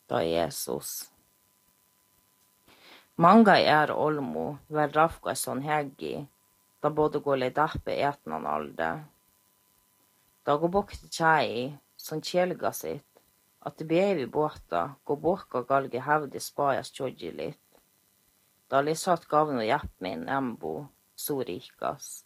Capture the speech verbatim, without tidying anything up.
da Jesus. Manga er olmo, vel rafka son hegi, da både gole dappe etnan alde. Da gå bokte tjei, son kjelga sitt, at det bevi båta, gå boka galge hevde spajas tjodji litt. Da li satt gavno japp min embo, så rikas.